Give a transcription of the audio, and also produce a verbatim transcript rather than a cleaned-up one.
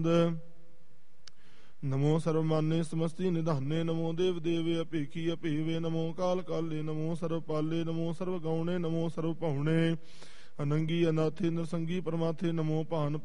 ਨਮੋ ਸਰਵਮਾਨੇ ਸਮਸਤੀ ਨਿਧਾਨੇ ਨਮੋ ਦੇਵ ਦੇਵੇ ਅਭੇਖੀ ਅਭੇਵੇ ਨਮੋ ਕਾਲ ਕਾਲੇ ਨਮੋ ਸਰਵ ਪਾਲੇ ਨਮੋ ਸਰਵ ਗਾਉਣੇ ਨਮੋ ਸਰਵ ਭਾਉਣੇ ਅਨੰਗੀ ਅਨਾਥੇ ਨਰਸੰਗੀ ਪਰਮਾਥੇ ਨਮੋ ਭਾਨ